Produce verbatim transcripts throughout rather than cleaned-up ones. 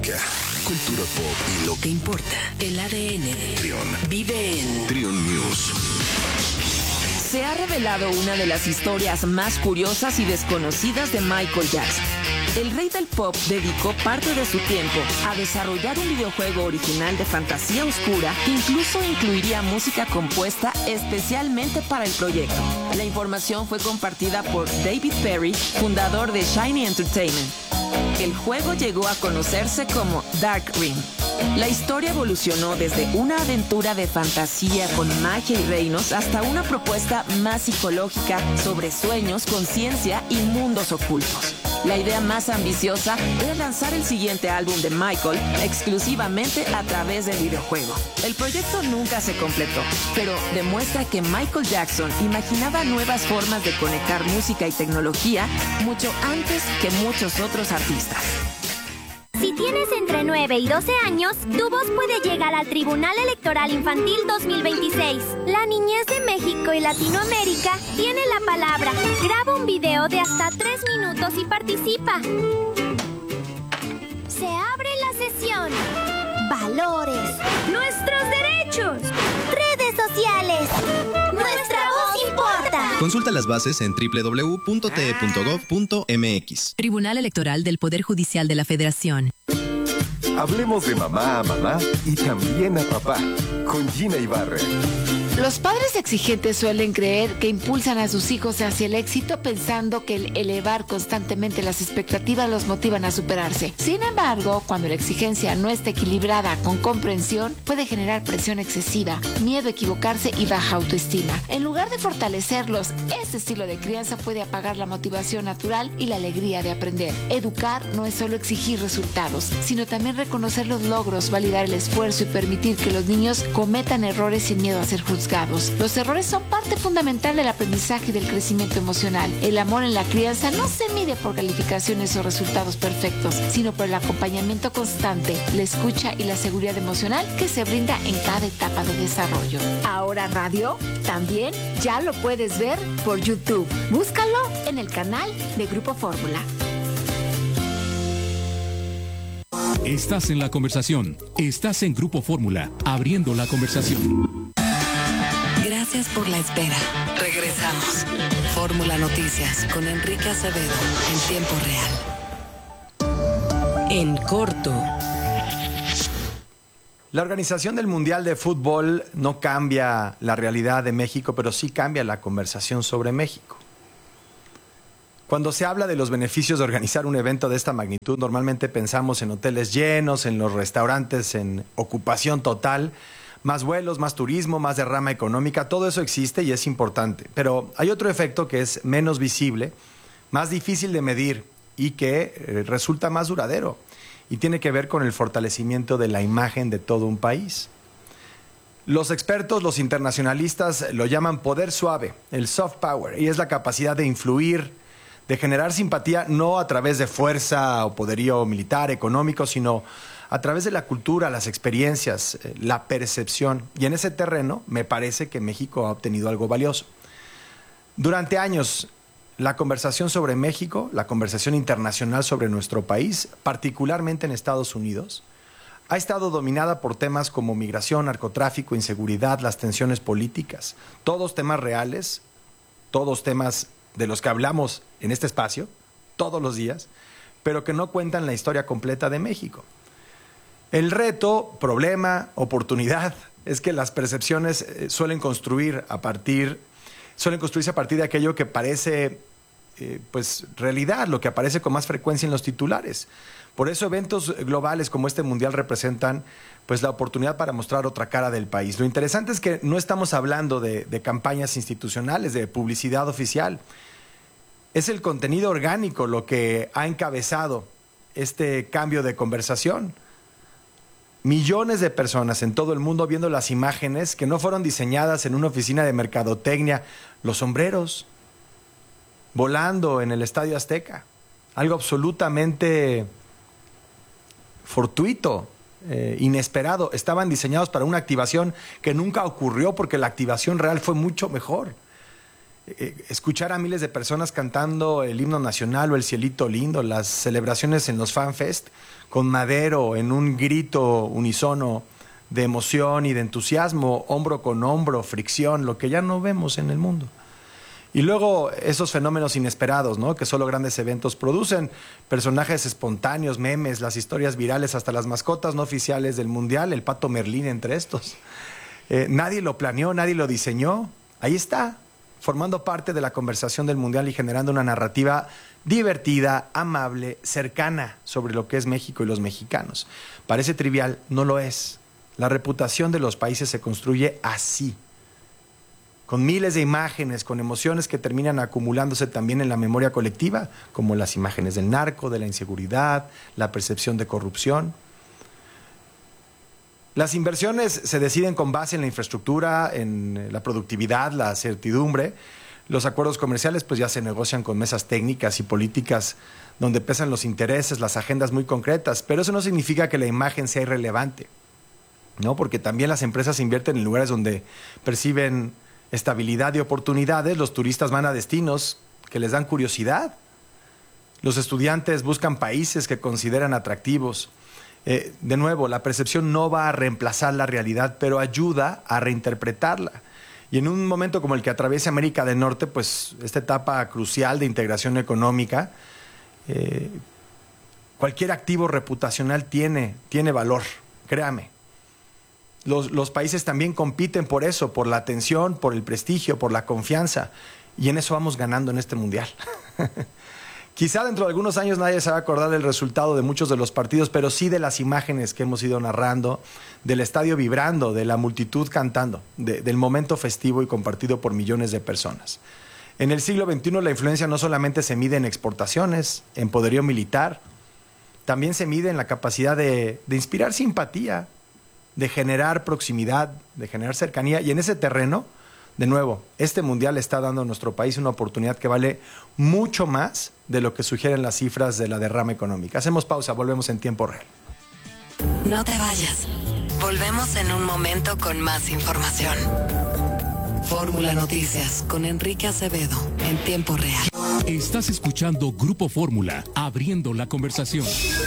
Cultura pop y lo que importa. El A D N de Trión vive en Trión News. Se ha revelado una de las historias más curiosas y desconocidas de Michael Jackson. El rey del pop dedicó parte de su tiempo a desarrollar un videojuego original de fantasía oscura que incluso incluiría música compuesta especialmente para el proyecto. La información fue compartida por David Perry, fundador de Shiny Entertainment. El juego llegó a conocerse como Dark Ring. La historia evolucionó desde una aventura de fantasía con magia y reinos hasta una propuesta más psicológica sobre sueños, conciencia y mundos ocultos. La idea más ambiciosa era lanzar el siguiente álbum de Michael exclusivamente a través del videojuego. El proyecto nunca se completó, pero demuestra que Michael Jackson imaginaba nuevas formas de conectar música y tecnología mucho antes que muchos otros artistas. Si tienes entre nueve y doce años, tu voz puede llegar al Tribunal Electoral Infantil dos mil veintiséis. La niñez de México y Latinoamérica tiene la palabra. Graba un video de hasta tres minutos y participa. Se abre la sesión. Valores. Nuestros derechos. Redes sociales. Nuestra voz importa. Consulta las bases en doble u doble u doble u punto t e punto gov punto m x. Tribunal Electoral del Poder Judicial de la Federación. Hablemos de mamá a mamá y también a papá, con Gina Ibarra. Los padres exigentes suelen creer que impulsan a sus hijos hacia el éxito pensando que el elevar constantemente las expectativas los motivan a superarse. Sin embargo, cuando la exigencia no está equilibrada con comprensión, puede generar presión excesiva, miedo a equivocarse y baja autoestima. En lugar de fortalecerlos, este estilo de crianza puede apagar la motivación natural y la alegría de aprender. Educar no es solo exigir resultados, sino también reconocer los logros, validar el esfuerzo y permitir que los niños cometan errores sin miedo a ser juzgados. Los errores son parte fundamental del aprendizaje y del crecimiento emocional. El amor en la crianza no se mide por calificaciones o resultados perfectos, sino por el acompañamiento constante, la escucha y la seguridad emocional que se brinda en cada etapa de desarrollo. Ahora radio también ya lo puedes ver por YouTube. Búscalo en el canal de Grupo Fórmula. Estás en la conversación. Estás en Grupo Fórmula, abriendo la conversación. Gracias por la espera. Regresamos. Fórmula Noticias con Enrique Acevedo en tiempo real. En corto. La organización del Mundial de Fútbol no cambia la realidad de México, pero sí cambia la conversación sobre México. Cuando se habla de los beneficios de organizar un evento de esta magnitud, normalmente pensamos en hoteles llenos, en los restaurantes en ocupación total, más vuelos, más turismo, más derrama económica. Todo eso existe y es importante. Pero hay otro efecto que es menos visible, más difícil de medir y que eh, resulta más duradero. Y tiene que ver con el fortalecimiento de la imagen de todo un país. Los expertos, los internacionalistas, lo llaman poder suave, el soft power, y es la capacidad de influir, de generar simpatía, no a través de fuerza o poderío militar, económico, sino a través de la cultura, las experiencias, la percepción. Y en ese terreno me parece que México ha obtenido algo valioso. Durante años, la conversación sobre México, la conversación internacional sobre nuestro país, particularmente en Estados Unidos, ha estado dominada por temas como migración, narcotráfico, inseguridad, las tensiones políticas. Todos temas reales, todos temas de los que hablamos en este espacio, todos los días, pero que no cuentan la historia completa de México. El reto, problema, oportunidad, es que las percepciones eh, suelen construir a partir, suelen construirse a partir de aquello que parece eh, pues, realidad, lo que aparece con más frecuencia en los titulares. Por eso eventos globales como este mundial representan pues, la oportunidad para mostrar otra cara del país. Lo interesante es que no estamos hablando de, de campañas institucionales, de publicidad oficial. Es el contenido orgánico lo que ha encabezado este cambio de conversación. Millones de personas en todo el mundo viendo las imágenes que no fueron diseñadas en una oficina de mercadotecnia, los sombreros volando en el Estadio Azteca, algo absolutamente fortuito, eh, inesperado. Estaban diseñados para una activación que nunca ocurrió porque la activación real fue mucho mejor. eh, escuchar a miles de personas cantando el himno nacional o el cielito lindo, las celebraciones en los FanFest, con Madero en un grito unisono de emoción y de entusiasmo, hombro con hombro, fricción, lo que ya no vemos en el mundo. Y luego esos fenómenos inesperados, ¿no? Que solo grandes eventos producen, personajes espontáneos, memes, las historias virales, hasta las mascotas no oficiales del Mundial, el Pato Merlín entre estos. Eh, nadie lo planeó, nadie lo diseñó. Ahí está, formando parte de la conversación del Mundial y generando una narrativa divertida, amable, cercana sobre lo que es México y los mexicanos. Parece trivial, no lo es. La reputación de los países se construye así, con miles de imágenes, con emociones que terminan acumulándose también en la memoria colectiva, como las imágenes del narco, de la inseguridad, la percepción de corrupción. Las inversiones se deciden con base en la infraestructura, en la productividad, la certidumbre. Los acuerdos comerciales pues ya se negocian con mesas técnicas y políticas donde pesan los intereses, las agendas muy concretas, pero eso no significa que la imagen sea irrelevante, ¿no? Porque también las empresas invierten en lugares donde perciben estabilidad y oportunidades. Los turistas van a destinos que les dan curiosidad. Los estudiantes buscan países que consideran atractivos. Eh, de nuevo, la percepción no va a reemplazar la realidad, pero ayuda a reinterpretarla. Y en un momento como el que atraviesa América del Norte, pues esta etapa crucial de integración económica, eh, cualquier activo reputacional tiene, tiene valor, créame. Los, los países también compiten por eso, por la atención, por el prestigio, por la confianza. Y en eso vamos ganando en este Mundial. Quizá dentro de algunos años nadie se va a acordar del resultado de muchos de los partidos, pero sí de las imágenes que hemos ido narrando, del estadio vibrando, de la multitud cantando, de, del momento festivo y compartido por millones de personas. En el siglo veintiuno la influencia no solamente se mide en exportaciones, en poderío militar, también se mide en la capacidad de, de inspirar simpatía, de generar proximidad, de generar cercanía. Y en ese terreno, de nuevo, este Mundial está dando a nuestro país una oportunidad que vale mucho más de lo que sugieren las cifras de la derrama económica. Hacemos pausa, volvemos en tiempo real. No te vayas. Volvemos en un momento con más información. Fórmula Noticias con Enrique Acevedo en tiempo real. Estás escuchando Grupo Fórmula, abriendo la conversación.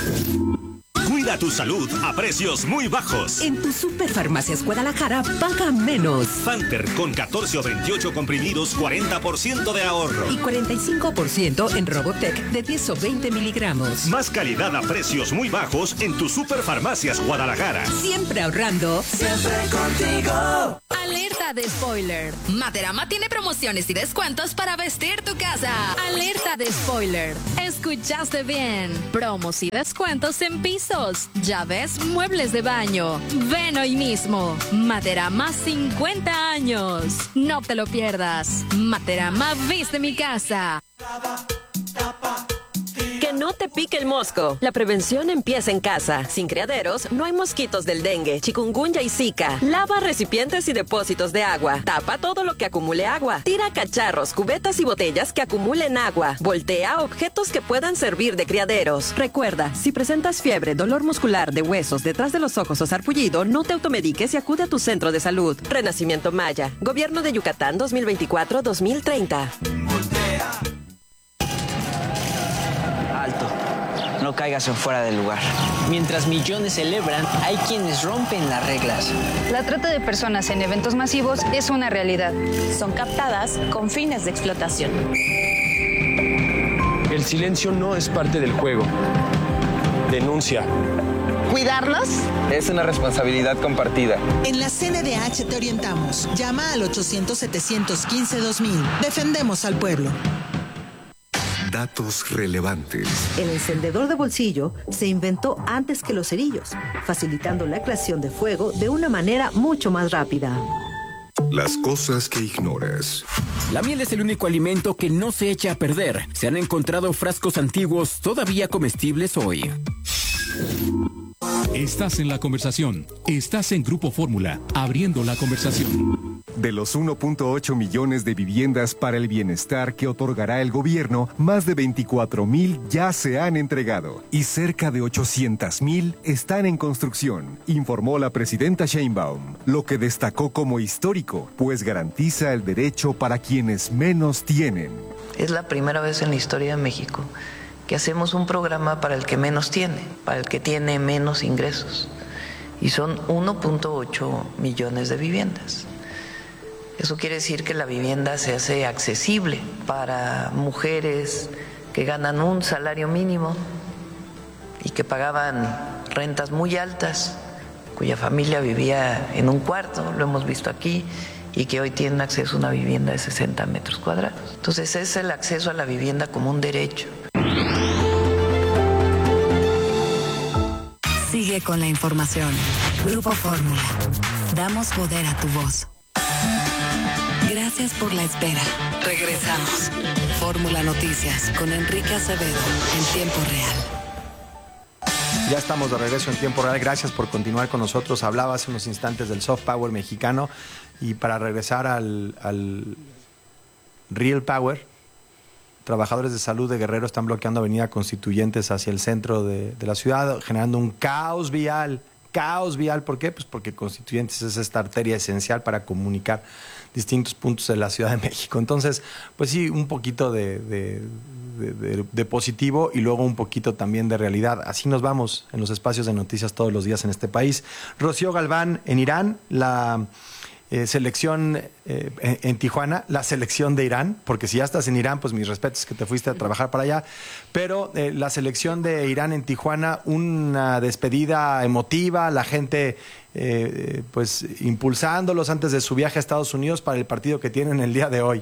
Cuida tu salud a precios muy bajos. En tu Superfarmacias Guadalajara paga menos. Fanter con catorce o veintiocho comprimidos, cuarenta por ciento de ahorro. Y cuarenta y cinco por ciento en Robotec de diez o veinte miligramos. Más calidad a precios muy bajos en tu Superfarmacias Guadalajara. Siempre ahorrando. Siempre contigo. Alerta de spoiler. Materama tiene promociones y descuentos para vestir tu casa. Alerta de spoiler. Escuchaste bien. Promos y descuentos en pisos, llaves, muebles de baño. Ven hoy mismo. Materama cincuenta años. No te lo pierdas. Materama viste mi casa. Que no te pique el mosco. La prevención empieza en casa. Sin criaderos, no hay mosquitos del dengue, chikungunya y zika. Lava recipientes y depósitos de agua. Tapa todo lo que acumule agua. Tira cacharros, cubetas y botellas que acumulen agua. Voltea objetos que puedan servir de criaderos. Recuerda, si presentas fiebre, dolor muscular de huesos, detrás de los ojos o sarpullido, no te automediques y acude a tu centro de salud. Renacimiento Maya. Gobierno de Yucatán dos mil veinticuatro a dos mil treinta. Voltea. Alto, no caigas en fuera del lugar. Mientras millones celebran, hay quienes rompen las reglas. La trata de personas en eventos masivos es una realidad. Son captadas con fines de explotación. El silencio no es parte del juego. Denuncia. ¿Cuidarnos? Es una responsabilidad compartida. En la C N D H te orientamos. Llama al ochocientos, setecientos quince, dos mil. Defendemos al pueblo. Datos relevantes. El encendedor de bolsillo se inventó antes que los cerillos, facilitando la creación de fuego de una manera mucho más rápida. Las cosas que ignoras. La miel es el único alimento que no se echa a perder. Se han encontrado frascos antiguos todavía comestibles hoy. Estás en la conversación. Estás en Grupo Fórmula, abriendo la conversación. De los uno punto ocho millones de viviendas para el bienestar que otorgará el gobierno, más de veinticuatro mil ya se han entregado y cerca de ochocientas mil están en construcción, informó la presidenta Sheinbaum, lo que destacó como histórico, pues garantiza el derecho para quienes menos tienen. Es la primera vez en la historia de México que hacemos un programa para el que menos tiene, para el que tiene menos ingresos, y son uno punto ocho millones de viviendas. Eso quiere decir que la vivienda se hace accesible para mujeres que ganan un salario mínimo y que pagaban rentas muy altas, cuya familia vivía en un cuarto, lo hemos visto aquí, y que hoy tienen acceso a una vivienda de sesenta metros cuadrados. Entonces es el acceso a la vivienda como un derecho. Sigue con la información. Grupo Fórmula. Damos poder a tu voz. Gracias por la espera. Regresamos. Fórmula Noticias con Enrique Acevedo en tiempo real. Ya estamos de regreso en tiempo real. Gracias por continuar con nosotros. Hablaba hace unos instantes del soft power mexicano. Y para regresar al, al real power, trabajadores de salud de Guerrero están bloqueando Avenida Constituyentes hacia el centro de, de la ciudad, generando un caos vial. Caos vial, ¿por qué? Pues porque Constituyentes es esta arteria esencial para comunicar distintos puntos de la Ciudad de México. Entonces, pues sí, un poquito de, de, de, de, de positivo y luego un poquito también de realidad. Así nos vamos en los espacios de noticias todos los días en este país. Rocío Galván, en Irán, la eh, selección eh, en, en Tijuana, la selección de Irán, porque si ya estás en Irán, pues mis respetos que te fuiste a trabajar para allá, pero eh, la selección de Irán en Tijuana, una despedida emotiva, la gente eh, pues impulsándolos antes de su viaje a Estados Unidos para el partido que tienen el día de hoy.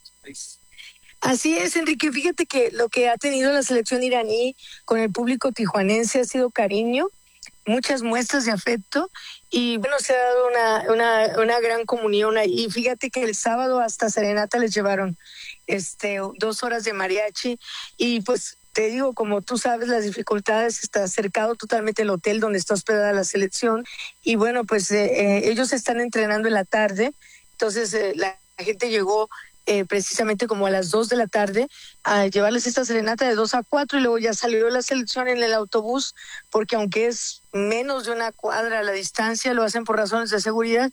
Así es, Enrique. Fíjate que lo que ha tenido la selección iraní con el público tijuanense ha sido cariño, muchas muestras de afecto y bueno, se ha dado una, una, una gran comunión ahí. Fíjate que el sábado hasta serenata les llevaron este dos horas de mariachi y pues te digo, como tú sabes, las dificultades, está cercado totalmente el hotel donde está hospedada la selección y bueno, pues eh, eh, ellos están entrenando en la tarde, entonces eh, la gente llegó Eh, precisamente como a las dos de la tarde a llevarles esta serenata de dos a cuatro y luego ya salió la selección en el autobús porque aunque es menos de una cuadra a la distancia lo hacen por razones de seguridad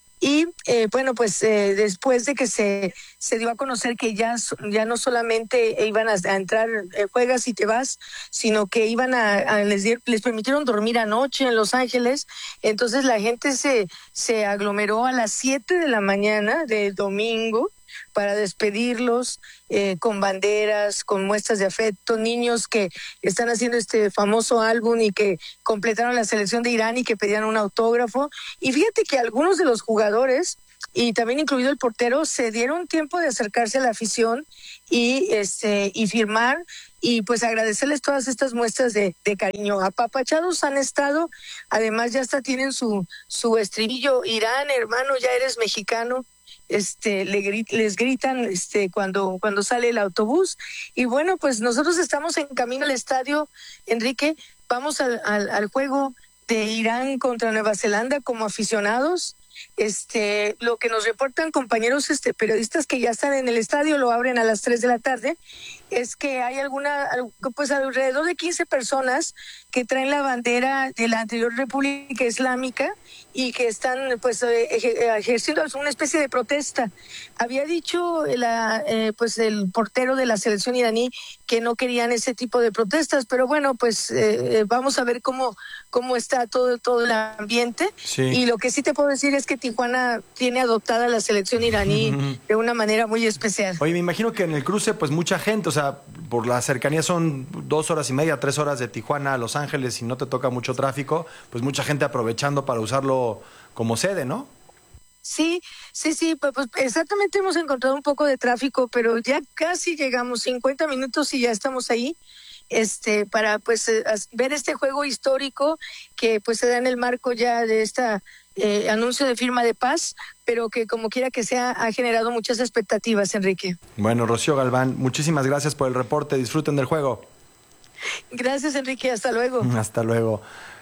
y eh, bueno pues eh, después de que se, se dio a conocer que ya, ya no solamente iban a, a entrar eh, juegas y te vas sino que iban a, a les, les permitieron dormir anoche en Los Ángeles, entonces la gente se, se aglomeró a las siete de la mañana de domingo para despedirlos eh, con banderas, con muestras de afecto, niños que están haciendo este famoso álbum y que completaron la selección de Irán y que pedían un autógrafo. Y fíjate que algunos de los jugadores, y también incluido el portero, se dieron tiempo de acercarse a la afición y, este, y firmar y pues agradecerles todas estas muestras de, de cariño. Apapachados han estado, además ya hasta tienen su, su estribillo, Irán, hermano, ya eres mexicano. Este, le grit, les gritan este, cuando, cuando sale el autobús y bueno, pues nosotros estamos en camino al estadio, Enrique, vamos al, al, al juego de Irán contra Nueva Zelanda como aficionados. Este, lo que nos reportan compañeros este, periodistas que ya están en el estadio, lo abren a las tres de la tarde, es que hay alguna, pues alrededor de quince personas que traen la bandera de la anterior República Islámica y que están pues ejerciendo una especie de protesta. Había dicho la, eh, pues el portero de la selección iraní que no querían ese tipo de protestas, pero bueno, pues eh, vamos a ver cómo, cómo está todo, todo el ambiente. Sí. Y lo que sí te puedo decir es que Tijuana tiene adoptada la selección iraní uh-huh. de una manera muy especial. Oye, me imagino que en el cruce pues mucha gente, o sea, por la cercanía son dos horas y media, tres horas de Tijuana a Los Ángeles y no te toca mucho tráfico, pues mucha gente aprovechando para usarlo como sede, ¿no? Sí, sí, sí, pues, pues exactamente hemos encontrado un poco de tráfico, pero ya casi llegamos, cincuenta minutos y ya estamos ahí. Este, para pues ver este juego histórico que pues se da en el marco ya de esta eh, anuncio de firma de paz, pero que como quiera que sea ha generado muchas expectativas, Enrique. Bueno, Rocío Galván, muchísimas gracias por el reporte, disfruten del juego. Gracias, Enrique, hasta luego. Hasta luego.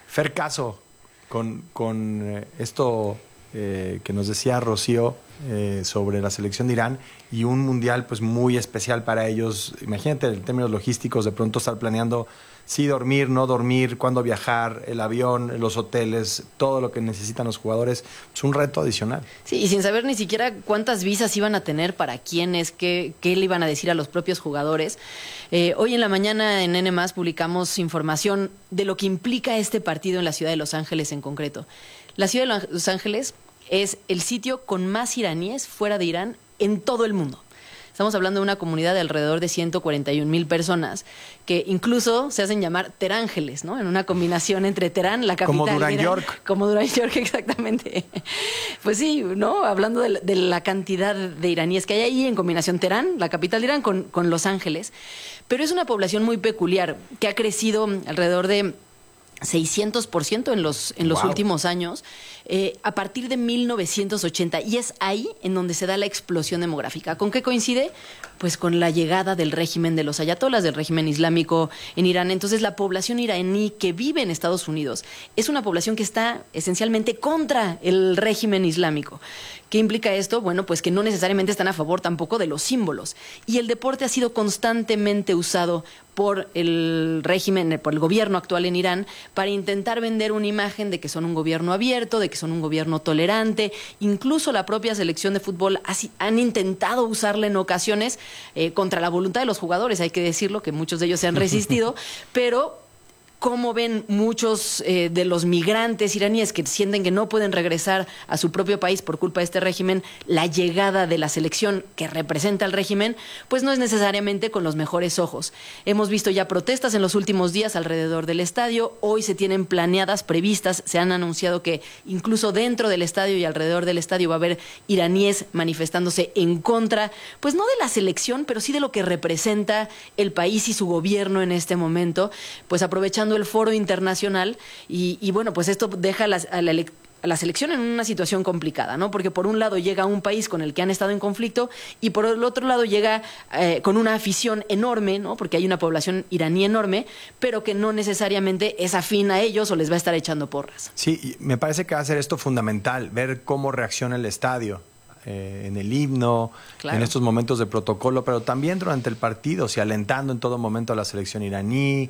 Fer Caso, con, con eh, esto eh, que nos decía Rocío eh, sobre la selección de Irán y un mundial pues muy especial para ellos. Imagínate en términos logísticos de pronto estar planeando sí dormir, no dormir, cuándo viajar, el avión, los hoteles, todo lo que necesitan los jugadores. Es un reto adicional. Sí, y sin saber ni siquiera cuántas visas iban a tener, para quiénes, qué, qué le iban a decir a los propios jugadores. Eh, hoy en la mañana en N más publicamos información de lo que implica este partido en la ciudad de Los Ángeles en concreto. La ciudad de Los Ángeles es el sitio con más iraníes fuera de Irán en todo el mundo. Estamos hablando de una comunidad de alrededor de ciento cuarenta y un mil personas que incluso se hacen llamar terángeles, ¿no? En una combinación entre Teherán, la capital. Como Durán Irán, York. Como Durán York, exactamente. Pues sí, ¿no? Hablando de la, de la cantidad de iraníes que hay ahí en combinación Teherán, la capital de Irán, con, con Los Ángeles. Pero es una población muy peculiar que ha crecido alrededor de seiscientos por ciento en los, en los wow. últimos años, eh, a partir de mil novecientos ochenta, y es ahí en donde se da la explosión demográfica. ¿Con qué coincide? Pues con la llegada del régimen de los ayatolas, del régimen islámico en Irán. Entonces la población iraní que vive en Estados Unidos es una población que está esencialmente contra el régimen islámico. ¿Qué implica esto? Bueno, pues que no necesariamente están a favor tampoco de los símbolos. Y el deporte ha sido constantemente usado por el régimen, por el gobierno actual en Irán, para intentar vender una imagen de que son un gobierno abierto, de que son un gobierno tolerante. Incluso la propia selección de fútbol ha, han intentado usarla en ocasiones eh, contra la voluntad de los jugadores, hay que decirlo, que muchos de ellos se han resistido, pero cómo ven muchos eh, de los migrantes iraníes que sienten que no pueden regresar a su propio país por culpa de este régimen, la llegada de la selección que representa al régimen, pues no es necesariamente con los mejores ojos. Hemos visto ya protestas en los últimos días alrededor del estadio. Hoy se tienen planeadas, previstas, se han anunciado que incluso dentro del estadio y alrededor del estadio va a haber iraníes manifestándose en contra, pues no de la selección, pero sí de lo que representa el país y su gobierno en este momento, pues aprovechando el foro internacional y, y bueno, pues esto deja a la, a, la, a la selección en una situación complicada, ¿no? Porque por un lado llega un país con el que han estado en conflicto y por el otro lado llega eh, con una afición enorme, ¿no? Porque hay una población iraní enorme, pero que no necesariamente es afín a ellos o les va a estar echando porras. Sí, me parece que va a ser esto fundamental, ver cómo reacciona el estadio. Eh, en el himno, claro, en estos momentos de protocolo, pero también durante el partido, si alentando en todo momento a la selección iraní,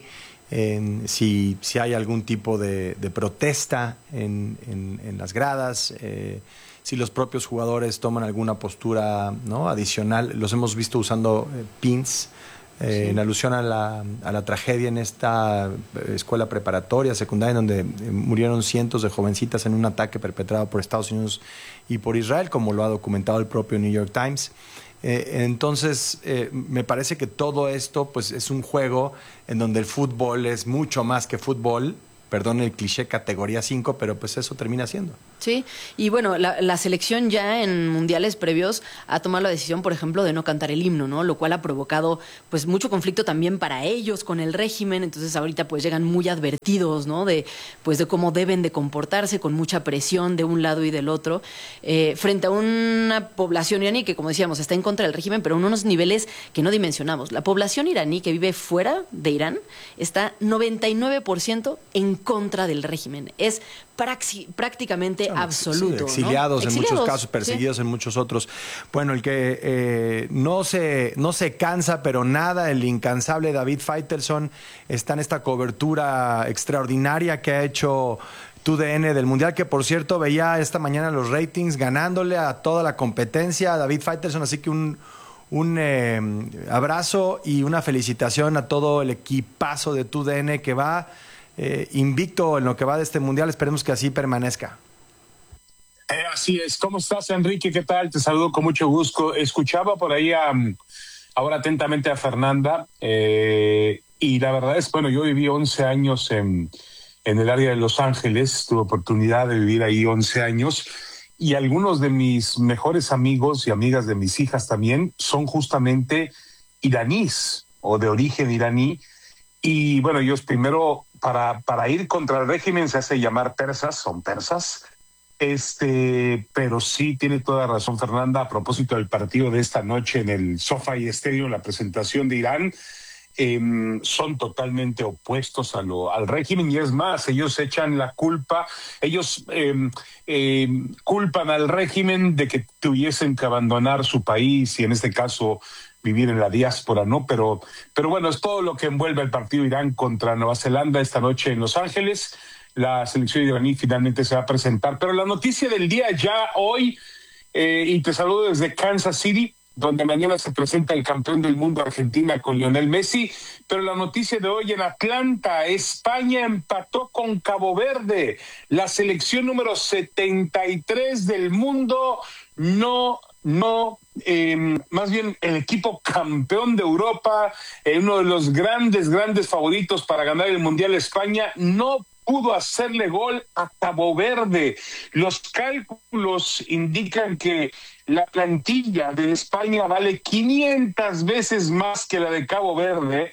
en, si, si hay algún tipo de, de protesta en, en, en las gradas, eh, si los propios jugadores toman alguna postura, ¿no?, adicional. Los hemos visto usando eh, pins eh, sí. en alusión a la, a la tragedia en esta escuela preparatoria, secundaria, en donde eh, murieron cientos de jovencitas en un ataque perpetrado por Estados Unidos y por Israel, como lo ha documentado el propio New York Times. Eh, entonces, eh, me parece que todo esto pues, es un juego en donde el fútbol es mucho más que fútbol. Perdón el cliché categoría cinco, pero pues eso termina siendo. Sí, y bueno, la, la selección ya en mundiales previos ha tomado la decisión, por ejemplo, de no cantar el himno, ¿no? Lo cual ha provocado pues mucho conflicto también para ellos con el régimen. Entonces ahorita pues llegan muy advertidos, ¿no? De pues de cómo deben de comportarse, con mucha presión de un lado y del otro, eh, frente a una población iraní que, como decíamos, está en contra del régimen, pero en unos niveles que no dimensionamos. La población iraní que vive fuera de Irán está noventa y nueve por ciento en contra del régimen. Es praxi, prácticamente bueno, absoluto. Sí, exiliados, ¿no? en exiliados, muchos casos, perseguidos sí. en muchos otros. Bueno, el que eh, no, se, no se cansa, pero nada, el incansable David Faitelson está en esta cobertura extraordinaria que ha hecho T U D N del Mundial, que por cierto veía esta mañana los ratings ganándole a toda la competencia a David Faitelson, así que un Un eh, abrazo y una felicitación a todo el equipazo de T U D N que va eh, invicto en lo que va de este Mundial. Esperemos que así permanezca. Eh, así es. ¿Cómo estás, Enrique? ¿Qué tal? Te saludo con mucho gusto. Escuchaba por ahí a, ahora atentamente a Fernanda eh, y la verdad es, bueno, yo viví once años en, en el área de Los Ángeles. Tuve oportunidad de vivir ahí once años. Y algunos de mis mejores amigos y amigas de mis hijas también son justamente iraníes o de origen iraní. Y bueno, ellos primero, para, para ir contra el régimen se hace llamar persas, son persas. Este, pero sí tiene toda razón Fernanda a propósito del partido de esta noche en el SoFi Stadium, la presentación de Irán. eh, son totalmente opuestos a lo, al régimen, y es más, ellos echan la culpa, ellos eh, eh, culpan al régimen de que tuviesen que abandonar su país y en este caso vivir en la diáspora, ¿no? Pero, pero bueno, es todo lo que envuelve el partido Irán contra Nueva Zelanda esta noche en Los Ángeles. La selección iraní finalmente se va a presentar. Pero la noticia del día ya hoy, eh, y te saludo desde Kansas City, donde mañana se presenta el campeón del mundo Argentina con Lionel Messi, pero la noticia de hoy en Atlanta, España empató con Cabo Verde, la selección número setenta y tres del mundo, no, no, eh, más bien el equipo campeón de Europa, eh, uno de los grandes, grandes favoritos para ganar el Mundial España, no pudo hacerle gol a Cabo Verde. Los cálculos indican que la plantilla de España vale quinientas veces más que la de Cabo Verde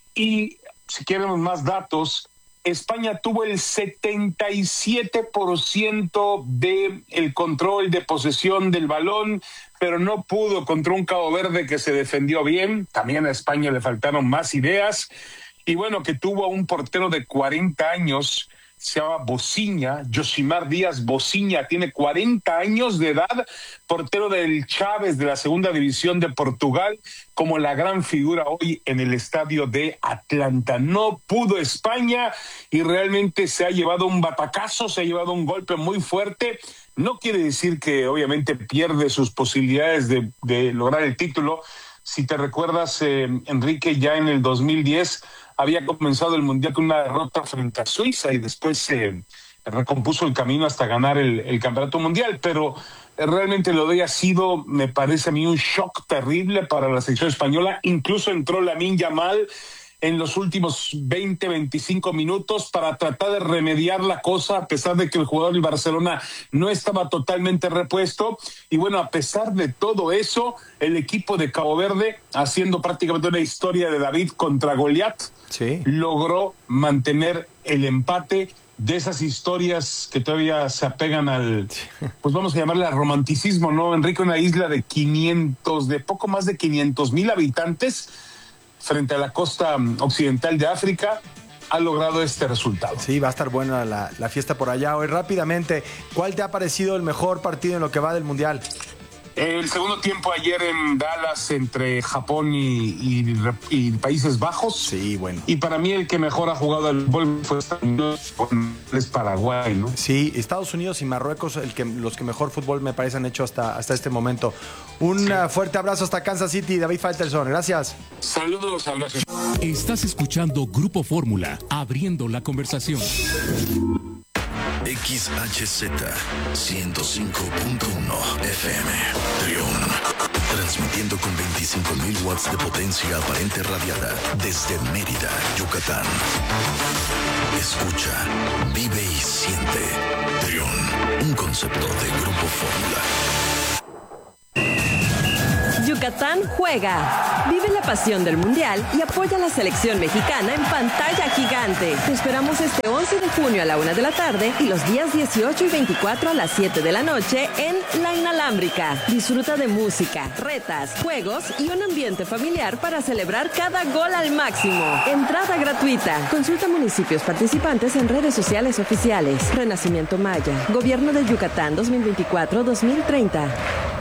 y, si queremos más datos, España tuvo el setenta y siete por ciento de el control de posesión del balón, pero no pudo contra un Cabo Verde que se defendió bien. También a España le faltaron más ideas. Y bueno, que tuvo a un portero de cuarenta años, se llama Bociña, Josimar Díaz Bociña, tiene cuarenta años de edad, portero del Chávez de la segunda división de Portugal, como la gran figura hoy en el estadio de Atlanta. No pudo España y realmente se ha llevado un batacazo, se ha llevado un golpe muy fuerte. No quiere decir que obviamente pierde sus posibilidades de, de lograr el título. Si te recuerdas, eh, Enrique, ya en el dos mil diez había comenzado el Mundial con una derrota frente a Suiza y después se eh, recompuso el camino hasta ganar el, el Campeonato Mundial, pero eh, realmente lo de hoy ha sido, me parece a mí, un shock terrible para la selección española. Incluso entró Lamine Yamal en los últimos veinte, veinticinco minutos para tratar de remediar la cosa, a pesar de que el jugador del Barcelona no estaba totalmente repuesto. Y bueno, a pesar de todo eso, el equipo de Cabo Verde, haciendo prácticamente una historia de David contra Goliat, sí, logró mantener el empate. De esas historias que todavía se apegan al, pues vamos a llamarle al romanticismo, ¿no, Enrique? Una isla de quinientos, de poco más de quinientos mil habitantes, frente a la costa occidental de África, ha logrado este resultado. Sí, va a estar buena la, la fiesta por allá hoy. Rápidamente, ¿cuál te ha parecido el mejor partido en lo que va del Mundial? El segundo tiempo ayer en Dallas entre Japón y, y, y Países Bajos. Sí, bueno. Y para mí el que mejor ha jugado al fútbol fue Estados Unidos con es Paraguay, ¿no? Sí, Estados Unidos y Marruecos, el que, los que mejor fútbol me parece han hecho hasta, hasta este momento. Un sí. fuerte abrazo hasta Kansas City, David Faitelson. Gracias. Saludos, abrazos. Estás escuchando Grupo Fórmula, abriendo la conversación. X H Z ciento cinco punto uno F M Trión, transmitiendo con veinticinco mil watts de potencia aparente radiada desde Mérida, Yucatán. Escucha, vive y siente Trión, un concepto de Grupo Fórmula. Yucatán juega. Vive la pasión del Mundial y apoya a la selección mexicana en pantalla gigante. Te esperamos este once de junio a la una de la tarde y los días dieciocho y veinticuatro a las siete de la noche en La Inalámbrica. Disfruta de música, retas, juegos y un ambiente familiar para celebrar cada gol al máximo. Entrada gratuita. Consulta municipios participantes en redes sociales oficiales. Renacimiento Maya. Gobierno de Yucatán dos mil veinticuatro a dos mil treinta.